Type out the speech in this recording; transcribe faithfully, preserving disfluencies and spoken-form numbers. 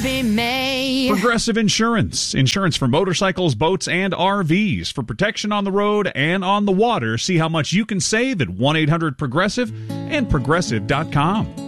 be May. Progressive Insurance. Insurance for motorcycles, boats, and R Vs. For protection on the road and on the water, see how much you can save at one eight hundred progressive and progressive dot com.